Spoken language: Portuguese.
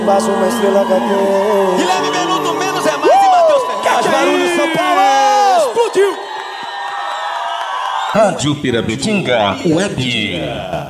Faço uma estrela cadê? Guilherme Benuto, menos é mais, e Matheus Ferraz. Barulho, São Paulo! Explodiu! Rádio Pirabetinga Web.